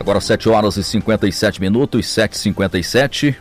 Agora 7 horas e 57 minutos, 7h57.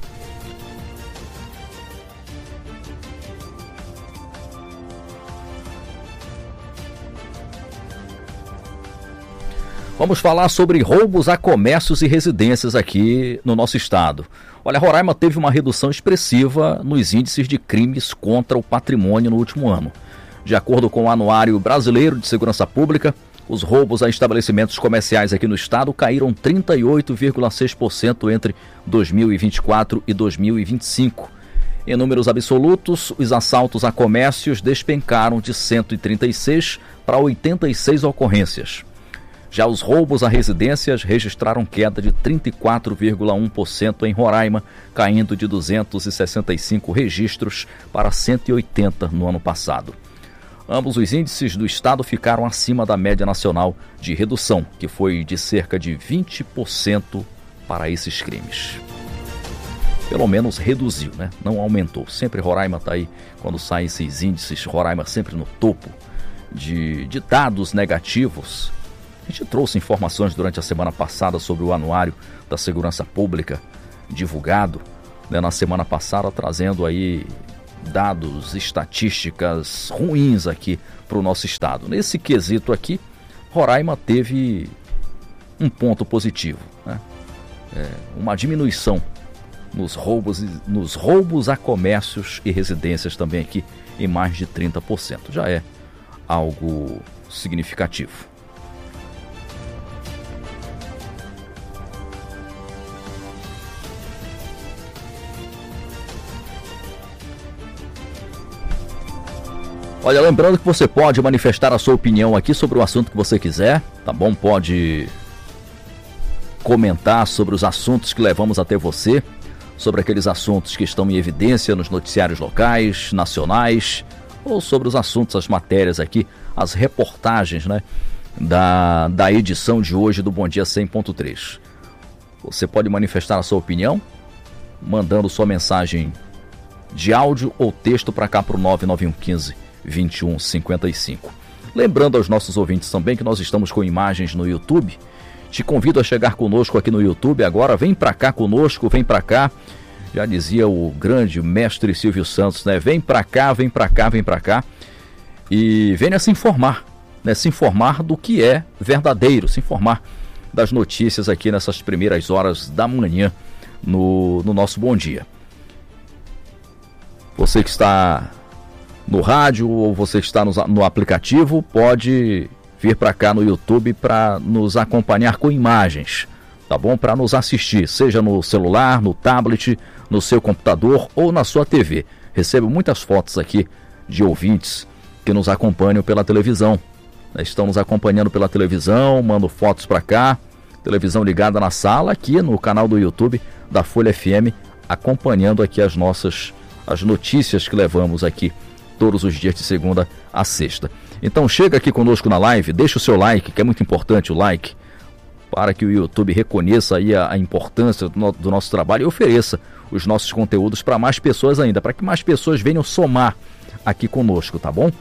Vamos falar sobre roubos a comércios e residências aqui no nosso estado. Olha, Roraima teve uma redução expressiva nos índices de crimes contra o patrimônio no último ano. De acordo com o Anuário Brasileiro de Segurança Pública, os roubos a estabelecimentos comerciais aqui no estado caíram 38,6% entre 2024 e 2025. Em números absolutos, os assaltos a comércios despencaram de 136 para 86 ocorrências. Já os roubos a residências registraram queda de 34,1% em Roraima, caindo de 265 registros para 180 no ano passado. Ambos os índices do estado ficaram acima da média nacional de redução, que foi de cerca de 20% para esses crimes. Pelo menos reduziu, né? Não aumentou. Sempre Roraima está aí, quando saem esses índices, Roraima sempre no topo de dados negativos. A gente trouxe informações durante a semana passada sobre o Anuário da Segurança Pública, divulgado, né, na semana passada, trazendo aí dados, estatísticas ruins aqui para o nosso estado. Nesse quesito aqui, Roraima teve um ponto positivo, né? Uma diminuição nos roubos a comércios e residências também aqui em mais de 30%. Já é algo significativo. Olha, lembrando que você pode manifestar a sua opinião aqui sobre o assunto que você quiser, tá bom? Pode comentar sobre os assuntos que levamos até você, sobre aqueles assuntos que estão em evidência nos noticiários locais, nacionais, ou sobre os assuntos, as matérias aqui, as reportagens, né, da edição de hoje do Bom Dia 100.3. Você pode manifestar a sua opinião, mandando sua mensagem de áudio ou texto para cá para o 99115-2155. Lembrando aos nossos ouvintes também que nós estamos com imagens no YouTube. Te convido a chegar conosco aqui no YouTube agora. Vem pra cá conosco, vem pra cá. Já dizia o grande mestre Silvio Santos, né? Vem pra cá, vem pra cá, vem pra cá. E venha se informar, né? Se informar do que é verdadeiro, se informar das notícias aqui nessas primeiras horas da manhã no nosso Bom Dia. Você que está no rádio ou você que está no aplicativo, pode vir para cá no YouTube para nos acompanhar com imagens, tá bom? Para nos assistir, seja no celular, no tablet, no seu computador ou na sua TV. Recebo muitas fotos aqui de ouvintes que nos acompanham pela televisão. Estão nos acompanhando pela televisão, mando fotos para cá, televisão ligada na sala, aqui no canal do YouTube da Folha FM, acompanhando aqui as notícias que levamos aqui todos os dias de segunda a sexta. Então chega aqui conosco na live, deixa o seu like, que é muito importante o like, para que o YouTube reconheça aí a importância do nosso trabalho e ofereça os nossos conteúdos para mais pessoas ainda, para que mais pessoas venham somar aqui conosco, tá bom?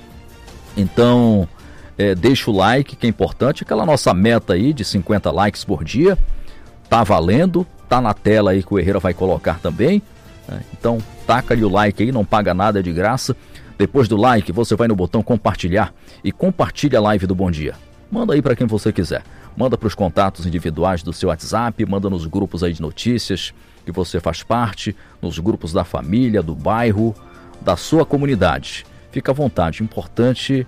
Então, deixa o like, que é importante, aquela nossa meta aí de 50 likes por dia, tá valendo, tá na tela aí que o Herrera vai colocar também, né? Então, taca ali o like aí, não paga nada, é de graça. Depois do like, você vai no botão compartilhar e compartilha a live do Bom Dia. Manda aí para quem você quiser. Manda para os contatos individuais do seu WhatsApp, manda nos grupos aí de notícias que você faz parte, nos grupos da família, do bairro, da sua comunidade. Fica à vontade. O importante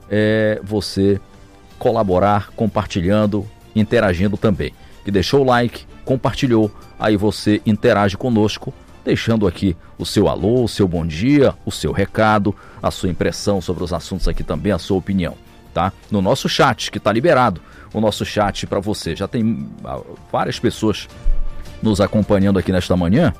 é você colaborar, compartilhando, interagindo também. Que deixou o like, compartilhou, aí você interage conosco, deixando aqui o seu alô, o seu bom dia, o seu recado, a sua impressão sobre os assuntos aqui também, a sua opinião, tá? No nosso chat, que está liberado, o nosso chat para você. Já tem várias pessoas nos acompanhando aqui nesta manhã.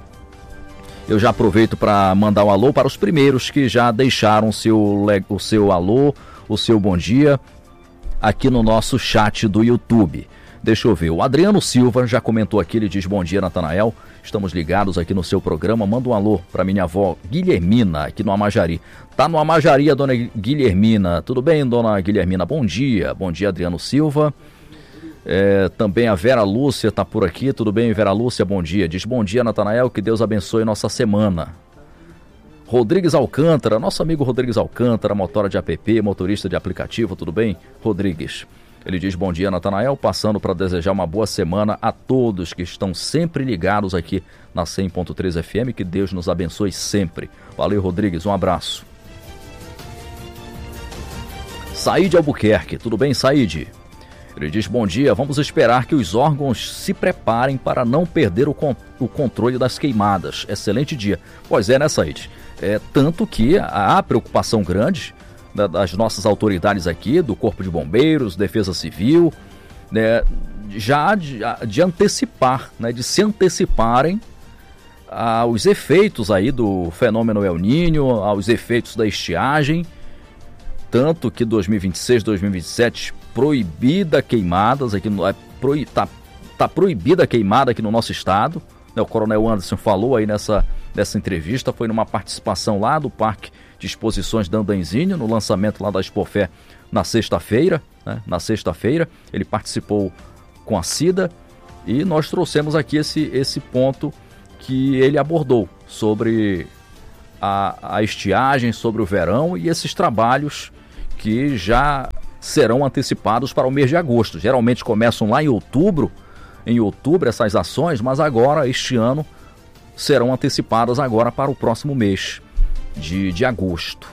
Eu já aproveito para mandar um alô para os primeiros que já deixaram o seu alô, o seu bom dia aqui no nosso chat do YouTube. Deixa eu ver, o Adriano Silva já comentou aqui, ele diz: bom dia, Natanael, estamos ligados aqui no seu programa, manda um alô para minha avó Guilhermina, aqui no Amajari. Tá no Amajari a dona Guilhermina, tudo bem, dona Guilhermina? Bom dia, Adriano Silva. Também a Vera Lúcia está por aqui. Tudo bem, Vera Lúcia? Bom dia. Diz bom dia, Natanael, que Deus abençoe nossa semana. Rodrigues Alcântara, nosso amigo Rodrigues Alcântara, motora de app, motorista de aplicativo. Tudo bem, Rodrigues? Ele diz bom dia, Natanael, passando para desejar uma boa semana a todos que estão sempre ligados aqui na 100.3 FM. Que Deus nos abençoe sempre. Valeu, Rodrigues, um abraço. Saíde Albuquerque, tudo bem, Saíde? Ele diz bom dia, vamos esperar que os órgãos se preparem para não perder o controle das queimadas. Excelente dia. Pois é, né, Saíde? Tanto que há preocupação grande das nossas autoridades aqui, do Corpo de Bombeiros, Defesa Civil, né, já de antecipar, né, de se anteciparem aos efeitos aí do fenômeno El Niño, aos efeitos da estiagem. Tanto que 2026, 2027, proibida queimadas aqui, tá proibida a queimada aqui no nosso estado. O Coronel Anderson falou aí nessa entrevista, foi numa participação lá do Parque de Exposições da Andanzinho, no lançamento lá da Expofé na sexta-feira, né? Na sexta-feira, ele participou com a Cida e nós trouxemos aqui esse ponto que ele abordou sobre a estiagem, sobre o verão e esses trabalhos que já serão antecipados para o mês de agosto. Geralmente começam lá em outubro essas ações, mas agora, este ano, serão antecipadas agora para o próximo mês de agosto.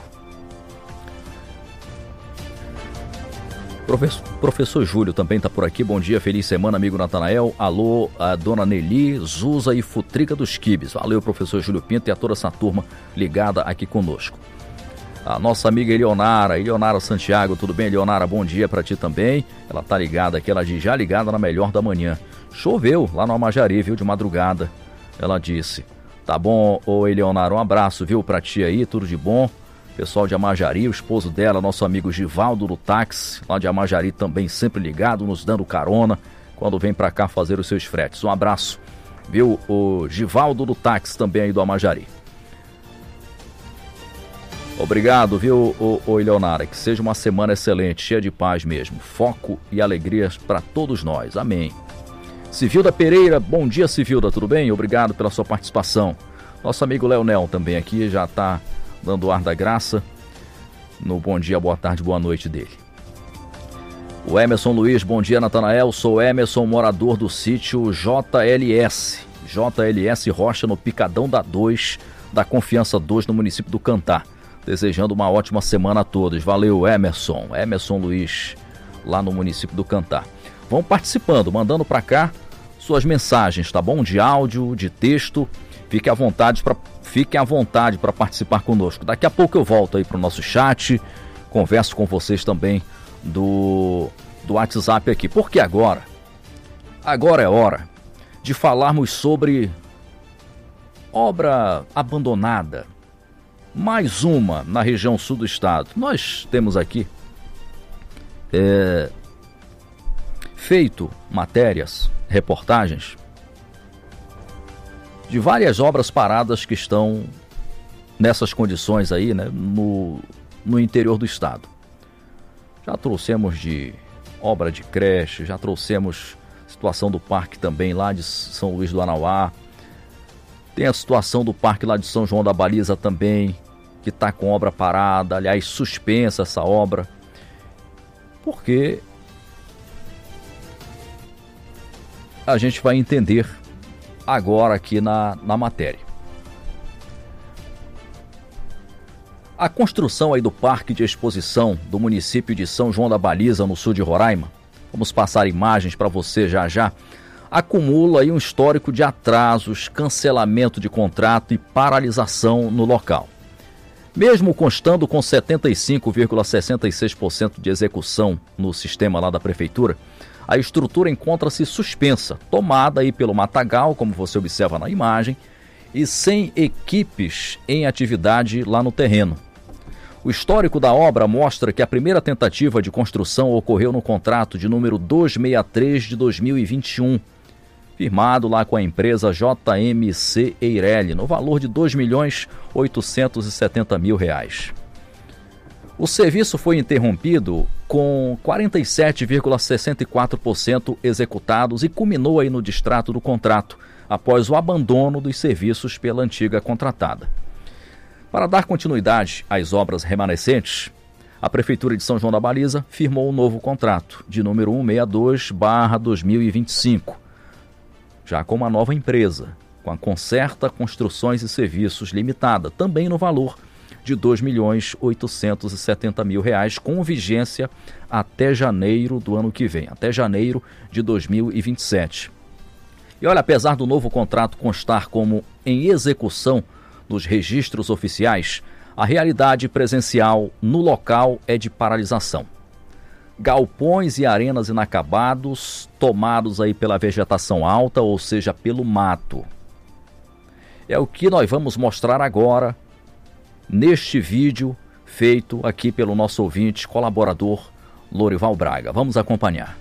Professor Júlio também está por aqui. Bom dia, feliz semana, amigo Natanael. Alô, a dona Nelly, Zuza e Futrica dos Quibes. Valeu, professor Júlio Pinto e a toda essa turma ligada aqui conosco. A nossa amiga Eleonara Santiago, tudo bem, Eleonara? Bom dia para ti também. Ela tá ligada aqui, ela diz, já ligada na melhor da manhã. Choveu lá no Amajari, viu, de madrugada, ela disse. Tá bom, ô Eleonara, um abraço, viu, pra ti aí, tudo de bom. Pessoal de Amajari, o esposo dela, nosso amigo Givaldo do táxi, lá de Amajari também sempre ligado, nos dando carona, quando vem pra cá fazer os seus fretes. Um abraço, viu, o Givaldo do táxi também aí do Amajari. Obrigado, viu, ô Eleonara, que seja uma semana excelente, cheia de paz mesmo, foco e alegrias para todos nós, amém. Civilda Pereira, bom dia, Civilda, tudo bem? Obrigado pela sua participação. Nosso amigo Leonel também aqui já está dando o ar da graça no bom dia, boa tarde, boa noite dele. O Emerson Luiz, bom dia, Natanael, sou Emerson, morador do sítio JLS Rocha, no Picadão da 2, da Confiança 2, no município do Cantar. Desejando uma ótima semana a todos. Valeu, Emerson Luiz, lá no município do Cantar. Vão participando, mandando para cá suas mensagens, tá bom? De áudio, de texto. Fiquem à vontade para participar conosco. Daqui a pouco eu volto aí para o nosso chat, converso com vocês também do WhatsApp aqui. Porque agora é hora de falarmos sobre obra abandonada. Mais uma na região sul do estado. Nós temos aqui feito matérias, reportagens de várias obras paradas que estão nessas condições aí, né, no interior do estado. Já trouxemos de obra de creche, já trouxemos situação do parque também lá de São Luís do Anauá. Tem a situação do parque lá de São João da Baliza também, que está com obra parada, aliás, suspensa essa obra, porque a gente vai entender agora aqui na matéria. A construção aí do Parque de Exposição do município de São João da Baliza, no sul de Roraima, vamos passar imagens para você já, acumula aí um histórico de atrasos, cancelamento de contrato e paralisação no local. Mesmo constando com 75,66% de execução no sistema lá da prefeitura, a estrutura encontra-se suspensa, tomada aí pelo matagal, como você observa na imagem, e sem equipes em atividade lá no terreno. O histórico da obra mostra que a primeira tentativa de construção ocorreu no contrato de número 263 de 2021, firmado lá com a empresa JMC Eireli, no valor de R$ 2.870.000. O serviço foi interrompido com 47,64% executados e culminou aí no distrato do contrato, após o abandono dos serviços pela antiga contratada. Para dar continuidade às obras remanescentes, a Prefeitura de São João da Baliza firmou um novo contrato, de número 162/2025, já com uma nova empresa, com a Concerta Construções e Serviços Limitada, também no valor de R$ 2.870.000, com vigência até janeiro do ano que vem, até janeiro de 2027. E olha, apesar do novo contrato constar como em execução nos registros oficiais, a realidade presencial no local é de paralisação. Galpões e arenas inacabados, tomados aí pela vegetação alta, ou seja, pelo mato. É o que nós vamos mostrar agora neste vídeo feito aqui pelo nosso ouvinte, colaborador Lorival Braga. Vamos acompanhar.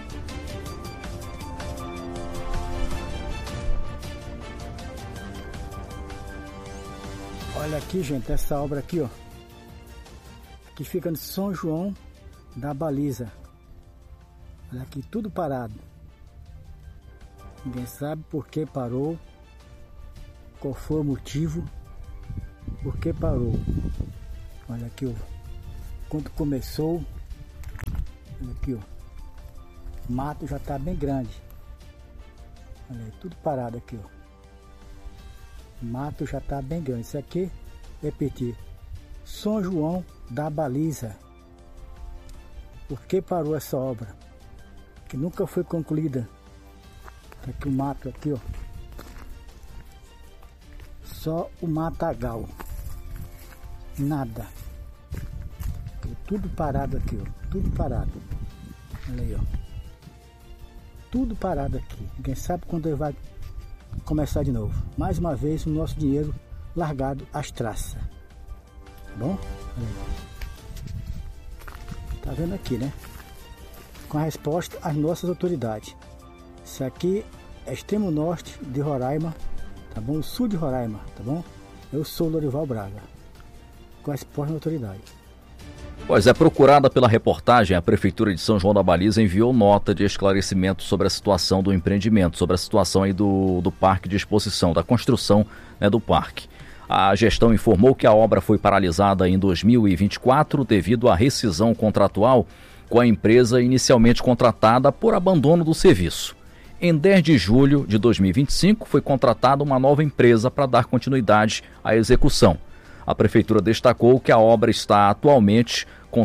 Olha aqui, gente, essa obra aqui, ó. Aqui fica no São João da Baliza. Olha aqui, tudo parado. Ninguém sabe por que parou, qual foi o motivo, por que parou. Olha aqui, ó. Quando começou, olha aqui, ó. O mato já tá bem grande. Olha aí, tudo parado aqui, ó. O mato já está bem grande. Isso aqui, repetir, São João da Baliza. Por que parou essa obra? Que nunca foi concluída. Tá aqui o mato aqui, ó. Só o matagal. Nada. Tudo parado aqui, ó. Tudo parado. Olha aí, ó. Tudo parado aqui. Ninguém sabe quando ele vai começar de novo. Mais uma vez o nosso dinheiro largado às traças. Tá bom? Tá vendo aqui, né? Com a resposta às nossas autoridades. Isso aqui é extremo norte de Roraima, tá bom? O sul de Roraima, tá bom? Eu sou o Lorival Braga. Com a resposta às autoridades. Pois é, procurada pela reportagem, a Prefeitura de São João da Baliza enviou nota de esclarecimento sobre a situação do empreendimento, sobre a situação aí do parque de exposição, da construção, né, do parque. A gestão informou que a obra foi paralisada em 2024 devido à rescisão contratual com a empresa inicialmente contratada por abandono do serviço. Em 10 de julho de 2025 foi contratada uma nova empresa para dar continuidade à execução. A Prefeitura destacou que a obra está atualmente com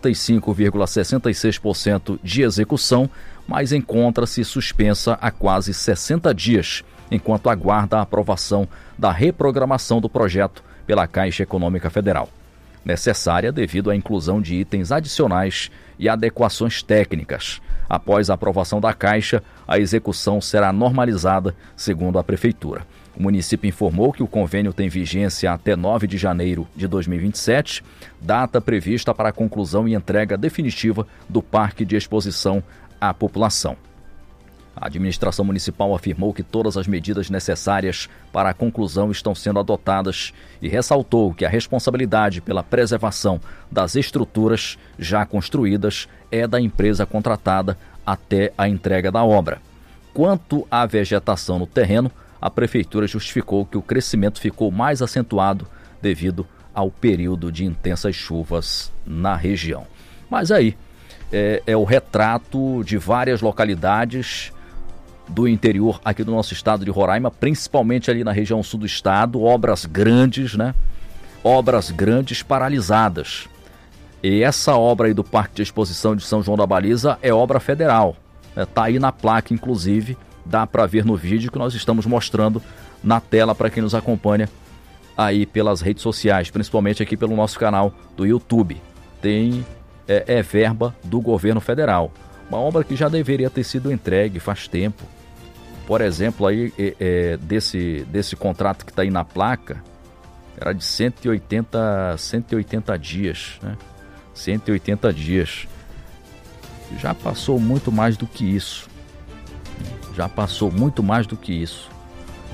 75,66% de execução, mas encontra-se suspensa há quase 60 dias, enquanto aguarda a aprovação da reprogramação do projeto pela Caixa Econômica Federal, necessária devido à inclusão de itens adicionais e adequações técnicas. Após a aprovação da Caixa, a execução será normalizada, segundo a Prefeitura. O município informou que o convênio tem vigência até 9 de janeiro de 2027, data prevista para a conclusão e entrega definitiva do parque de exposição à população. A administração municipal afirmou que todas as medidas necessárias para a conclusão estão sendo adotadas e ressaltou que a responsabilidade pela preservação das estruturas já construídas é da empresa contratada até a entrega da obra. Quanto à vegetação no terreno, a Prefeitura justificou que o crescimento ficou mais acentuado devido ao período de intensas chuvas na região. Mas aí é o retrato de várias localidades do interior aqui do nosso estado de Roraima, principalmente ali na região sul do estado, obras grandes, né? Obras grandes paralisadas. E essa obra aí do Parque de Exposição de São João da Baliza é obra federal. Tá aí na placa, inclusive, dá para ver no vídeo que nós estamos mostrando na tela para quem nos acompanha aí pelas redes sociais, principalmente aqui pelo nosso canal do YouTube. Tem verba do governo federal. Uma obra que já deveria ter sido entregue faz tempo. Por exemplo, aí, desse contrato que está aí na placa, era de 180 dias, né? 180 dias. Já passou muito mais do que isso. Já passou muito mais do que isso.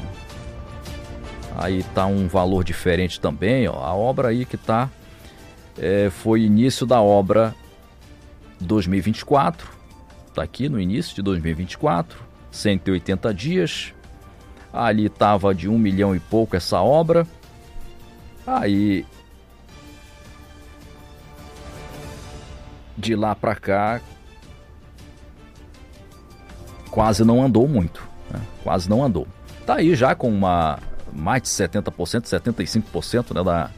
Aí está um valor diferente também, ó. A obra aí que está foi início da obra 2024, está aqui no início de 2024, 180 dias, ali estava de 1 milhão e pouco essa obra, aí de lá para cá quase não andou muito, né? Quase não andou. Está aí já com mais de 70%, 75%, né, da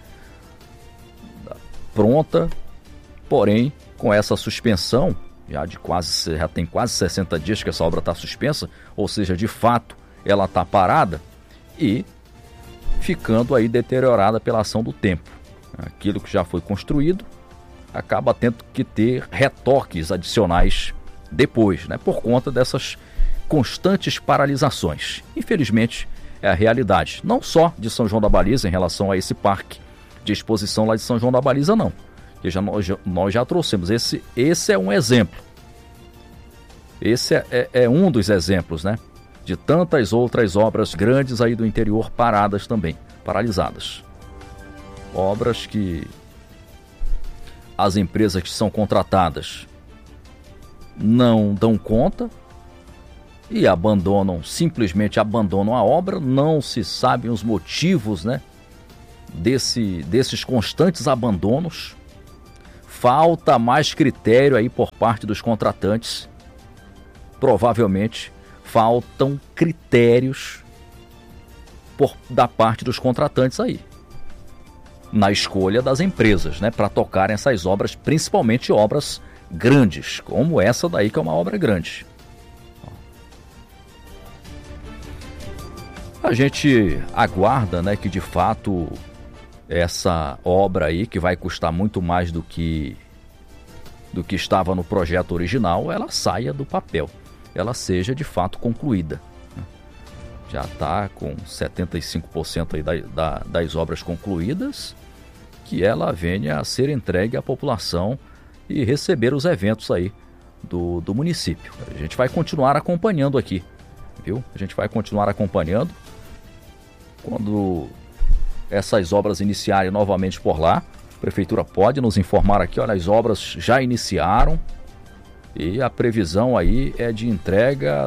pronta, porém com essa suspensão, já tem quase 60 dias que essa obra está suspensa, ou seja, de fato ela está parada e ficando aí deteriorada pela ação do tempo. Aquilo que já foi construído acaba tendo que ter retoques adicionais depois, né, por conta dessas constantes paralisações. Infelizmente é a realidade, não só de São João da Baliza em relação a esse parque de exposição lá de São João da Baliza, não. Que nós já trouxemos. Esse é um exemplo. Esse é um dos exemplos, né? De tantas outras obras grandes aí do interior paradas também, paralisadas. Obras que as empresas que são contratadas não dão conta e simplesmente abandonam a obra, não se sabem os motivos, né, desses constantes abandonos. Falta mais critério aí por parte dos contratantes. Provavelmente faltam critérios da parte dos contratantes aí, na escolha das empresas, né, para tocarem essas obras, principalmente obras grandes, como essa daí que é uma obra grande. A gente aguarda, né, que de fato essa obra aí, que vai custar muito mais do que estava no projeto original, ela saia do papel, ela seja de fato concluída. Já está com 75% aí das obras concluídas, que ela venha a ser entregue à população e receber os eventos aí do município. A gente vai continuar acompanhando aqui, viu? A gente vai continuar acompanhando. Quando essas obras iniciarem novamente por lá, a prefeitura pode nos informar aqui, olha, as obras já iniciaram e a previsão aí é de entrega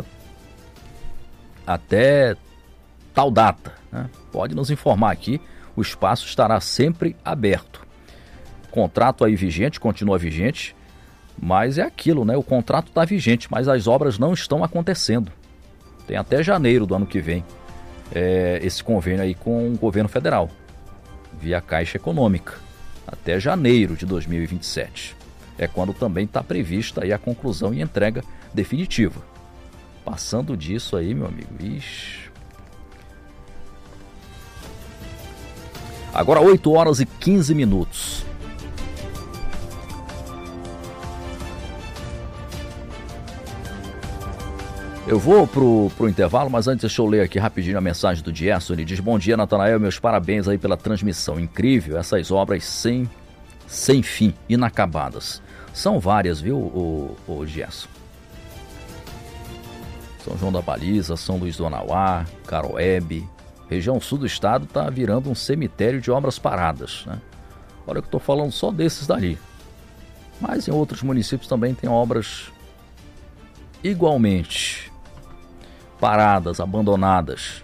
até tal data, né? Pode nos informar aqui, o espaço estará sempre aberto. Contrato aí vigente, continua vigente, mas é aquilo, né? O contrato está vigente, mas as obras não estão acontecendo. Tem até janeiro do ano que vem esse convênio aí com o governo federal, via Caixa Econômica, até janeiro de 2027. É quando também está prevista aí a conclusão e entrega definitiva. Passando disso aí, meu amigo, ixi. Agora 8 horas e 15 minutos. Eu vou pro intervalo, mas antes deixa eu ler aqui rapidinho a mensagem do Gerson. Ele diz: bom dia, Natanael, meus parabéns aí pela transmissão. Incrível, essas obras sem fim, inacabadas. São várias, viu, o Gerson? São João da Baliza, São Luís do Anauá, Caroebe, região sul do estado está virando um cemitério de obras paradas, né? Olha que eu estou falando só desses dali. Mas em outros municípios também tem obras igualmente paradas, abandonadas.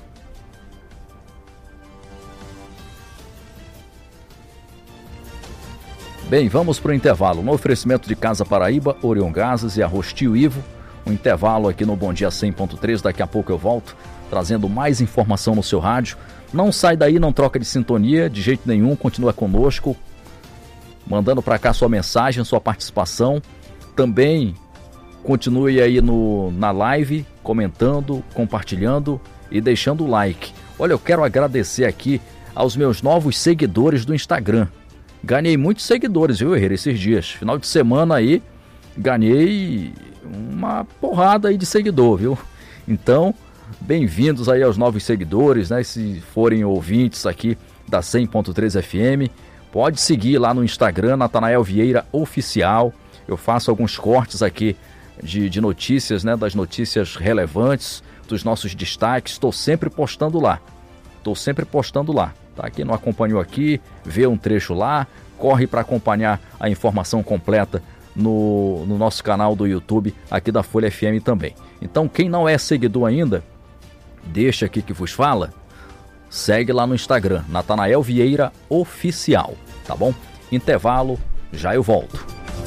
Bem, vamos para o intervalo. No oferecimento de Casa Paraíba, Orion Gases e Arroz Tio Ivo. Um intervalo aqui no Bom Dia 100.3. Daqui a pouco eu volto trazendo mais informação no seu rádio. Não sai daí, não troca de sintonia de jeito nenhum. Continua conosco, mandando para cá sua mensagem, sua participação. Também continue aí na live, comentando, compartilhando e deixando o like. Olha, eu quero agradecer aqui aos meus novos seguidores do Instagram. Ganhei muitos seguidores, viu, Herrera, esses dias. Final de semana aí, ganhei uma porrada aí de seguidor, viu? Então, bem-vindos aí aos novos seguidores, né? Se forem ouvintes aqui da 100.3 FM, pode seguir lá no Instagram, Natanael Vieira Oficial. Eu faço alguns cortes aqui de notícias, né? Das notícias relevantes, dos nossos destaques. Estou sempre postando lá. Tá? Quem não acompanhou aqui, vê um trecho lá, corre para acompanhar a informação completa no nosso canal do YouTube, aqui da Folha FM também. Então, quem não é seguidor ainda, deixa aqui que vos fala, segue lá no Instagram, Natanael Vieira Oficial, tá bom? Intervalo, já eu volto.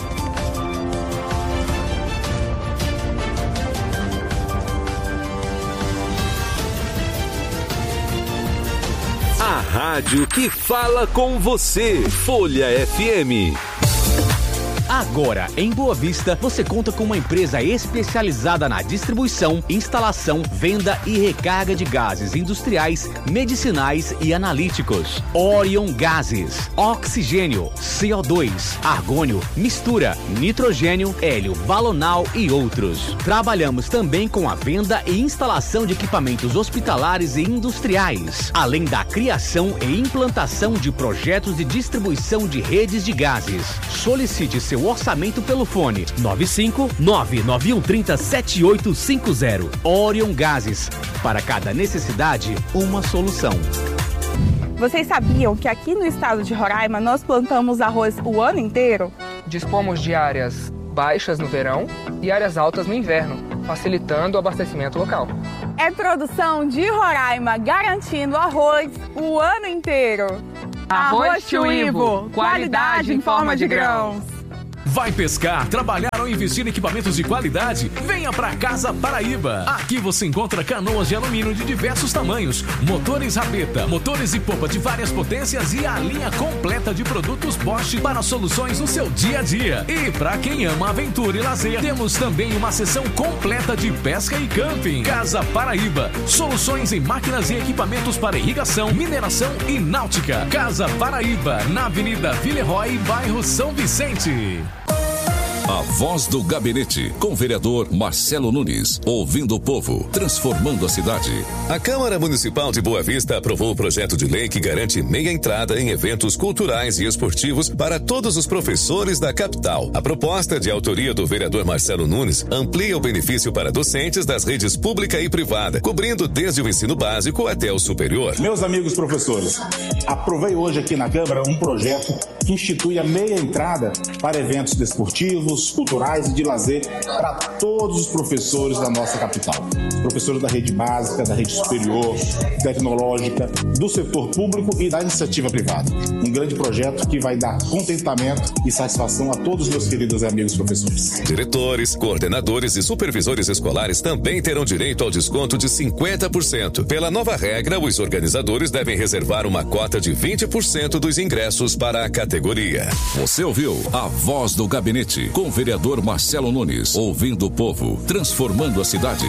A rádio que fala com você, Folha FM. Agora, em Boa Vista, você conta com uma empresa especializada na distribuição, instalação, venda e recarga de gases industriais, medicinais e analíticos. Orion Gases, oxigênio, CO2, argônio, mistura, nitrogênio, hélio, balonal e outros. Trabalhamos também com a venda e instalação de equipamentos hospitalares e industriais, além da criação e implantação de projetos de distribuição de redes de gases. Solicite seu orçamento pelo fone 95991307850. Orion Gases. Para cada necessidade, uma solução. Vocês sabiam que aqui no estado de Roraima nós plantamos arroz o ano inteiro? Dispomos de áreas baixas no verão e áreas altas no inverno, facilitando o abastecimento local. É produção de Roraima, garantindo arroz o ano inteiro. Arroz Tio Ivo, qualidade em forma de grãos. Vai pescar, trabalhar ou investir em equipamentos de qualidade? Venha pra Casa Paraíba. Aqui você encontra canoas de alumínio de diversos tamanhos, motores rabeta, motores e popa de várias potências e a linha completa de produtos Bosch para soluções no seu dia a dia. E pra quem ama aventura e lazer, temos também uma seção completa de pesca e camping. Casa Paraíba, soluções em máquinas e equipamentos para irrigação, mineração e náutica. Casa Paraíba, na Avenida Villeroy, bairro São Vicente. A Voz do Gabinete, com o vereador Marcelo Nunes, ouvindo o povo, transformando a cidade. A Câmara Municipal de Boa Vista aprovou o projeto de lei que garante meia entrada em eventos culturais e esportivos para todos os professores da capital. A proposta, de autoria do vereador Marcelo Nunes, amplia o benefício para docentes das redes pública e privada, cobrindo desde o ensino básico até o superior. Meus amigos professores, aprovei hoje aqui na Câmara um projeto que institui a meia entrada para eventos desportivos, culturais e de lazer para todos os professores da nossa capital. Os professores da rede básica, da rede superior, tecnológica, do setor público e da iniciativa privada. Um grande projeto que vai dar contentamento e satisfação a todos os meus queridos amigos professores. Diretores, coordenadores e supervisores escolares também terão direito ao desconto de 50%. Pela nova regra, os organizadores devem reservar uma cota de 20% dos ingressos para a categoria. Você ouviu a Voz do Gabinete, com o vereador Marcelo Nunes, ouvindo o povo, transformando a cidade.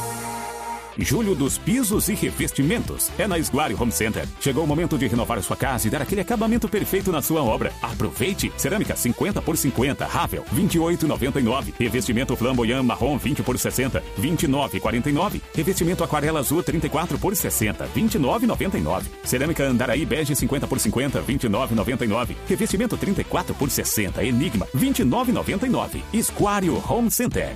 Julho dos pisos e revestimentos é na Esguari Home Center. Chegou o momento de renovar sua casa e dar aquele acabamento perfeito na sua obra. Aproveite! Cerâmica 50 por 50, Ravel 28,99. Revestimento flamboyant marrom 20 por 60, 29,49. Revestimento aquarela azul 34 por 60, 29,99. Cerâmica Andaraí bege 50 por 50, 29,99. Revestimento 34 por 60, Enigma 29,99. Esguari Home Center.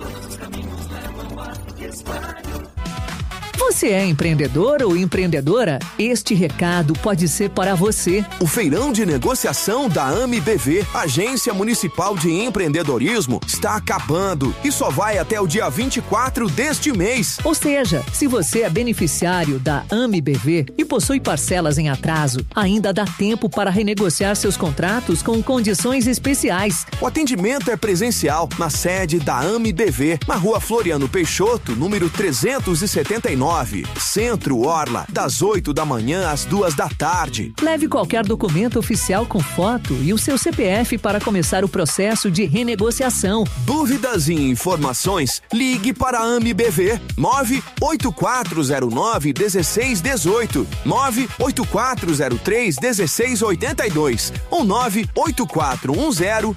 Você é empreendedor ou empreendedora? Este recado pode ser para você. O feirão de negociação da AMBV, Agência Municipal de Empreendedorismo, está acabando e só vai até o dia 24 deste mês. Ou seja, se você é beneficiário da AMBV e possui parcelas em atraso, ainda dá tempo para renegociar seus contratos com condições especiais. O atendimento é presencial na sede da AMBV, na Rua Floriano Peixoto, número 379. Centro Orla, das 8 da manhã às 2 da tarde. Leve qualquer documento oficial com foto e o seu CPF para começar o processo de renegociação. Dúvidas e informações? Ligue para a AMBV 98409-1618, 98403-1682 ou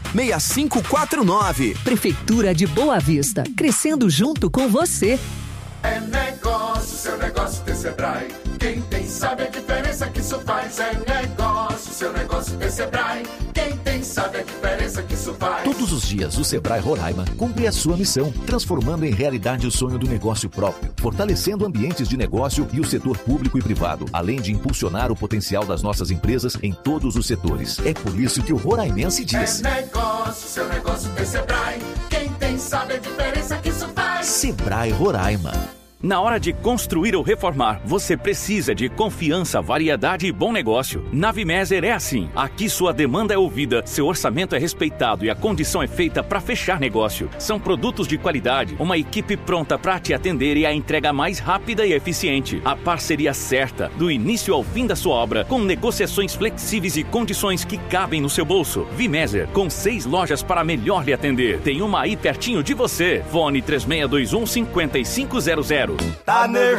98410-6549. Prefeitura de Boa Vista, crescendo junto com você. É negócio, seu negócio tem Sebrae. Quem tem sabe a diferença que isso faz. É negócio, seu negócio tem Sebrae. Quem tem sabe a diferença que isso faz. Todos os dias o Sebrae Roraima cumpre a sua missão, transformando em realidade o sonho do negócio próprio, fortalecendo ambientes de negócio e o setor público e privado, além de impulsionar o potencial das nossas empresas em todos os setores. É por isso que o roraimense diz: é negócio, seu negócio tem Sebrae. Quem tem sabe a diferença que isso faz. Sebrae Roraima. Na hora de construir ou reformar, você precisa de confiança, variedade e bom negócio. Na Vimeser é assim. Aqui sua demanda é ouvida, seu orçamento é respeitado e a condição é feita para fechar negócio. São produtos de qualidade, uma equipe pronta para te atender e a entrega mais rápida e eficiente. A parceria certa, do início ao fim da sua obra, com negociações flexíveis e condições que cabem no seu bolso. Vimeser, com 6 lojas para melhor lhe atender. Tem uma aí pertinho de você. Fone 3621-5500. Tá nervoso?